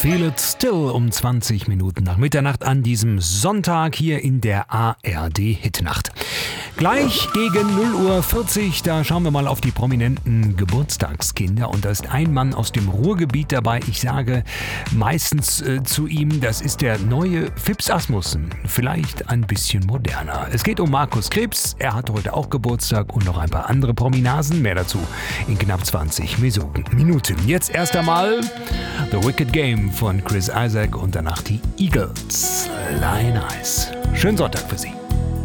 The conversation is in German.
Feel It Still um 20 Minuten nach Mitternacht an diesem Sonntag hier in der ARD Hitnacht. Gleich gegen 0:40 Uhr, da schauen wir mal auf die prominenten Geburtstagskinder. Und da ist ein Mann aus dem Ruhrgebiet dabei. Ich sage meistens zu ihm, das ist der neue Phipps Asmussen. Vielleicht ein bisschen moderner. Es geht um Markus Krebs. Er hat heute auch Geburtstag und noch ein paar andere Prominasen. Mehr dazu in knapp 20 Minuten. Jetzt erst einmal The Wicked Game von Chris Isaak und danach die Eagles. Lion Eyes. Schönen Sonntag für Sie.